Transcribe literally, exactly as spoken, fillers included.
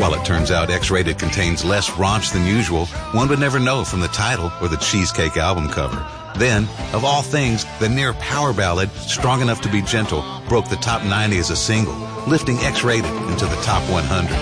While it turns out X-Rated contains less raunch than usual, one would never know from the title or the Cheesecake album cover. Then, of all things, the near power ballad, Strong Enough to Be Gentle, broke the top ninety as a single, lifting X-Rated into the top one hundred.